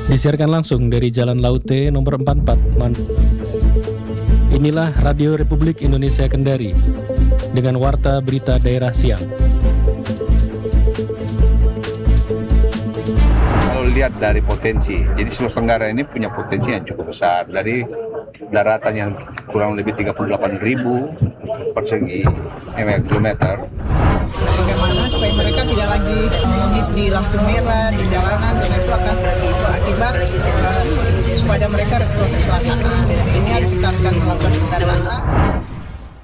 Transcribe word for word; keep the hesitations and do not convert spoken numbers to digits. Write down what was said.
Disiarkan langsung dari Jalan Laute nomor empat puluh empat Manado. Inilah Radio Republik Indonesia Kendari dengan Warta Berita Daerah Siang. Kalau lihat dari potensi, jadi Sulawesi Tenggara ini punya potensi yang cukup besar. Dari daratan yang kurang lebih tiga puluh delapan ribu persegi kilometer. Bagaimana supaya mereka tidak lagi menangis di lampu merah, di jalanan, dan itu akan berakibat uh, kepada mereka resiko kecelakaan. Jadi ini harus kita akan melakukan pendataan.